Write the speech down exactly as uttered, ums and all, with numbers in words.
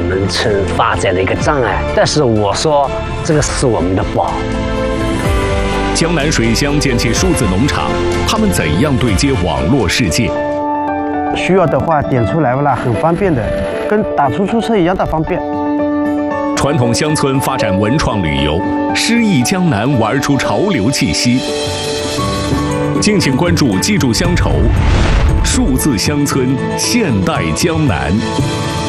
们村发展的一个障碍。但是我说，这个是我们的宝。 江南水乡建起数字农场，他们怎样对接网络世界？ 需要的话点出来了，很方便的，跟打出租车一样的方便。 传统乡村发展文创旅游，诗意江南玩出潮流气息。敬请关注，记住乡愁，数字乡村，现代江南。